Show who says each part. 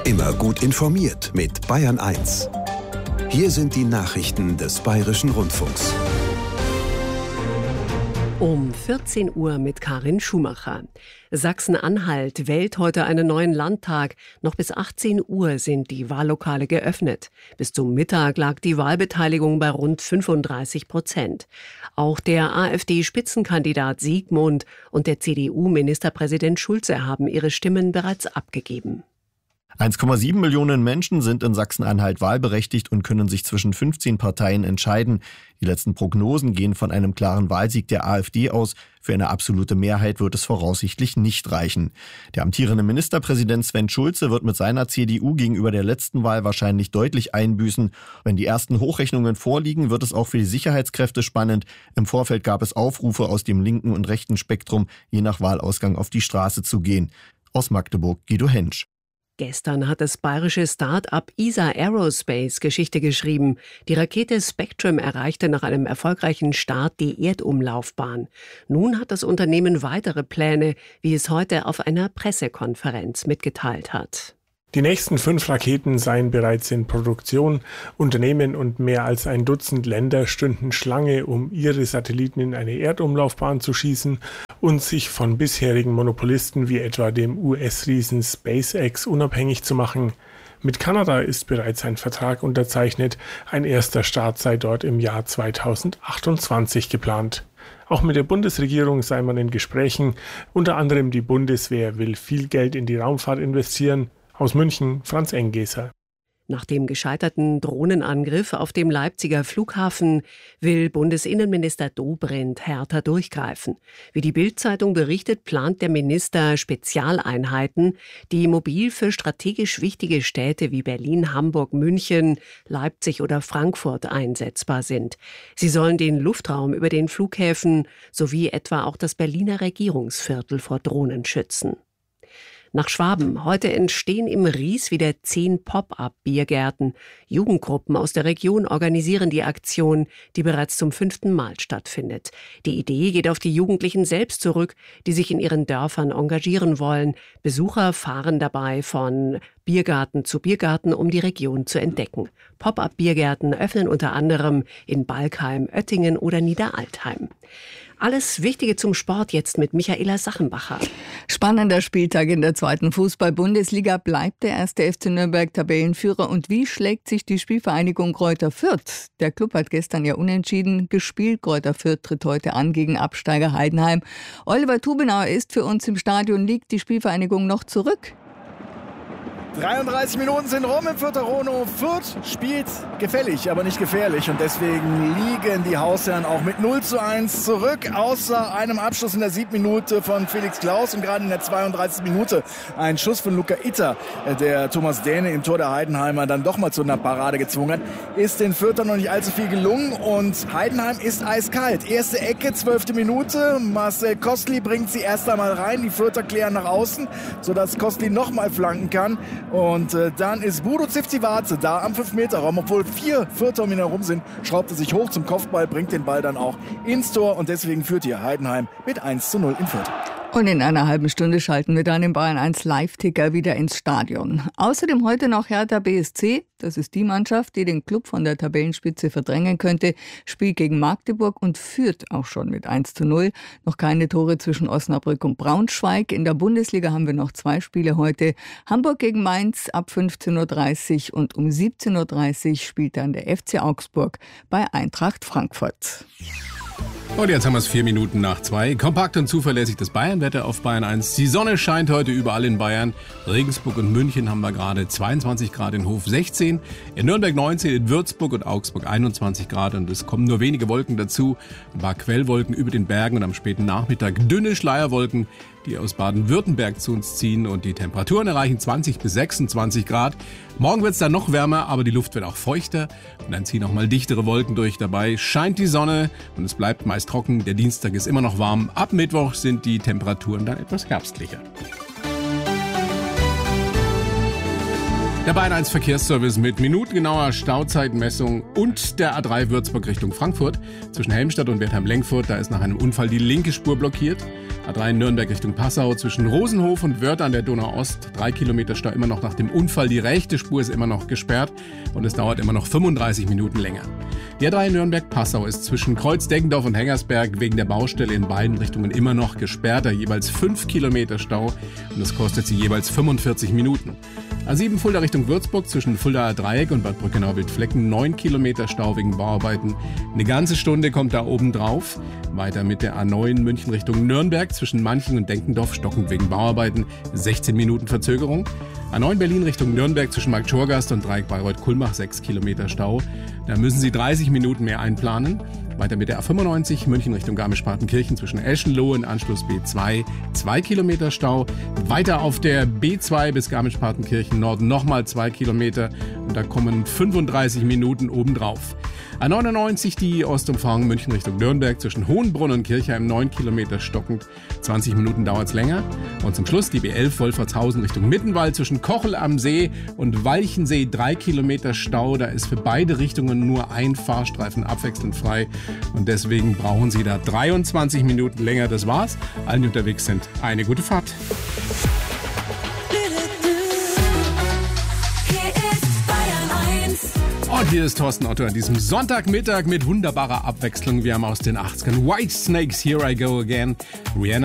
Speaker 1: Immer gut informiert mit Bayern 1. Hier sind die Nachrichten des Bayerischen Rundfunks.
Speaker 2: Um 14 Uhr mit Karin Schumacher. Sachsen-Anhalt wählt heute einen neuen Landtag. Noch bis 18 Uhr sind die Wahllokale geöffnet. Bis zum Mittag lag die Wahlbeteiligung bei rund 35%. Auch der AfD-Spitzenkandidat Siegmund und der CDU-Ministerpräsident Schulze haben ihre Stimmen bereits abgegeben.
Speaker 3: 1,7 Millionen Menschen sind in Sachsen-Anhalt wahlberechtigt und können sich zwischen 15 Parteien entscheiden. Die letzten Prognosen gehen von einem klaren Wahlsieg der AfD aus. Für eine absolute Mehrheit wird es voraussichtlich nicht reichen. Der amtierende Ministerpräsident Sven Schulze wird mit seiner CDU gegenüber der letzten Wahl wahrscheinlich deutlich einbüßen. Wenn die ersten Hochrechnungen vorliegen, wird es auch für die Sicherheitskräfte spannend. Im Vorfeld gab es Aufrufe aus dem linken und rechten Spektrum, je nach Wahlausgang auf die Straße zu gehen. Aus Magdeburg Guido Hensch.
Speaker 2: Gestern hat das bayerische Start-up ESA Aerospace Geschichte geschrieben. Die Rakete Spectrum erreichte nach einem erfolgreichen Start die Erdumlaufbahn. Nun hat das Unternehmen weitere Pläne, wie es heute auf einer Pressekonferenz mitgeteilt hat.
Speaker 4: Die nächsten 5 Raketen seien bereits in Produktion. Unternehmen und mehr als ein Dutzend Länder stünden Schlange, um ihre Satelliten in eine Erdumlaufbahn zu schießen und sich von bisherigen Monopolisten wie etwa dem US-Riesen SpaceX unabhängig zu machen. Mit Kanada ist bereits ein Vertrag unterzeichnet. Ein erster Start sei dort im Jahr 2028 geplant. Auch mit der Bundesregierung sei man in Gesprächen. Unter anderem die Bundeswehr will viel Geld in die Raumfahrt investieren. Aus München, Franz Enggeser.
Speaker 2: Nach dem gescheiterten Drohnenangriff auf dem Leipziger Flughafen will Bundesinnenminister Dobrindt härter durchgreifen. Wie die Bild-Zeitung berichtet, plant der Minister Spezialeinheiten, die mobil für strategisch wichtige Städte wie Berlin, Hamburg, München, Leipzig oder Frankfurt einsetzbar sind. Sie sollen den Luftraum über den Flughäfen sowie etwa auch das Berliner Regierungsviertel vor Drohnen schützen. Nach Schwaben. Heute entstehen im Ries wieder 10 Pop-up-Biergärten. Jugendgruppen aus der Region organisieren die Aktion, die bereits zum 5. Mal stattfindet. Die Idee geht auf die Jugendlichen selbst zurück, die sich in ihren Dörfern engagieren wollen. Besucher fahren dabei von Biergarten zu Biergarten, um die Region zu entdecken. Pop-up-Biergärten öffnen unter anderem in Balkheim, Oettingen oder Niederaltheim. Alles Wichtige zum Sport jetzt mit Michaela Sachenbacher.
Speaker 5: Spannender Spieltag in der 2. Fußball-Bundesliga. Bleibt der 1. FC Nürnberg Tabellenführer und wie schlägt sich die Spielvereinigung Greuther Fürth? Der Club hat gestern ja unentschieden gespielt. Greuther Fürth tritt heute an gegen Absteiger Heidenheim. Oliver Tubenauer ist für uns im Stadion. Liegt die Spielvereinigung noch zurück?
Speaker 6: 33 Minuten sind rum im Fürther Rono. Fürth spielt gefällig, aber nicht gefährlich. Und deswegen liegen die Hausherren auch mit 0:1 zurück. Außer einem Abschluss in der 7. Minute von Felix Klaus. Und gerade in der 32. Minute ein Schuss von Luca Itter, der Thomas Dähne im Tor der Heidenheimer dann doch mal zu einer Parade gezwungen hat. Ist den Fürthern noch nicht allzu viel gelungen. Und Heidenheim ist eiskalt. Erste Ecke, 12. Minute. Marcel Kostli bringt sie erst einmal rein. Die Fürther klären nach außen, sodass Kostli nochmal flanken kann. Und dann ist Budo Zivzivadze da am 5-Meter-Raum. Obwohl 4 Fürther um ihn herum sind, schraubt er sich hoch zum Kopfball, bringt den Ball dann auch ins Tor. Und deswegen führt hier Heidenheim mit 1:0 in Fürth.
Speaker 5: Und in einer halben Stunde schalten wir dann den Bayern 1 Live-Ticker wieder ins Stadion. Außerdem heute noch Hertha BSC. Das ist die Mannschaft, die den Club von der Tabellenspitze verdrängen könnte. Spielt gegen Magdeburg und führt auch schon mit 1:0. Noch keine Tore zwischen Osnabrück und Braunschweig. In der Bundesliga haben wir noch 2 Spiele heute. Hamburg gegen Mainz ab 15:30 Uhr und um 17:30 Uhr spielt dann der FC Augsburg bei Eintracht Frankfurt.
Speaker 7: Und jetzt haben wir es 4 Minuten nach 2. Kompakt und zuverlässig das Bayernwetter auf Bayern 1. Die Sonne scheint heute überall in Bayern. Regensburg und München haben wir gerade 22 Grad, in Hof 16. In Nürnberg 19, in Würzburg und Augsburg 21 Grad. Und es kommen nur wenige Wolken dazu. Ein paar Quellwolken über den Bergen und am späten Nachmittag dünne Schleierwolken, die aus Baden-Württemberg zu uns ziehen. Und die Temperaturen erreichen 20 bis 26 Grad. Morgen wird es dann noch wärmer, aber die Luft wird auch feuchter. Und dann ziehen auch mal dichtere Wolken durch. Dabei scheint die Sonne und es bleibt meist trocken. Der Dienstag ist immer noch warm. Ab Mittwoch sind die Temperaturen dann etwas herbstlicher. Der Bayern 1 Verkehrsservice mit minutengenauer Stauzeitmessung und der A3 Würzburg Richtung Frankfurt. Zwischen Helmstadt und Wertheim-Lenkfurt, da ist nach einem Unfall die linke Spur blockiert. A3 Nürnberg Richtung Passau, zwischen Rosenhof und Wörth an der Donau-Ost. 3 Kilometer Stau immer noch nach dem Unfall. Die rechte Spur ist immer noch gesperrt und es dauert immer noch 35 Minuten länger. Die A3 Nürnberg-Passau ist zwischen Kreuz-Deggendorf und Hengersberg wegen der Baustelle in beiden Richtungen immer noch gesperrt. Da jeweils 5 Kilometer Stau und es kostet sie jeweils 45 Minuten. A7 Fulda Richtung Würzburg zwischen Fuldaer Dreieck und Bad Brückenau-Wildflecken 9 Kilometer Stau wegen Bauarbeiten. Eine ganze Stunde kommt da oben drauf. Weiter mit der A9 München Richtung Nürnberg zwischen Manching und Denkendorf stockend wegen Bauarbeiten 16 Minuten Verzögerung. A9 Berlin Richtung Nürnberg zwischen Markt Schorgast und Dreieck Bayreuth-Kulmbach 6 Kilometer Stau. Da müssen Sie 30 Minuten mehr einplanen. Weiter mit der A95 München Richtung Garmisch-Partenkirchen zwischen Eschenlohe und Anschluss B2 2 Kilometer Stau. Weiter auf der B2 bis Garmisch-Partenkirchen Norden nochmal 2 Kilometer und da kommen 35 Minuten obendrauf. A99 die Ostumfahrung München Richtung Nürnberg zwischen Hohenbrunn und Kirchheim 9 Kilometer stockend. 20 Minuten dauert es länger. Und zum Schluss die B11 Wolfertshausen Richtung Mittenwald zwischen Kochel am See und Walchensee 3 Kilometer Stau. Da ist für beide Richtungen nur ein Fahrstreifen abwechselnd frei. Und deswegen brauchen Sie da 23 Minuten länger. Das war's. Allen, die unterwegs sind, eine gute Fahrt. Und hier ist Thorsten Otto an diesem Sonntagmittag mit wunderbarer Abwechslung. Wir haben aus den 80ern Whitesnakes, Here I Go Again, Rihanna.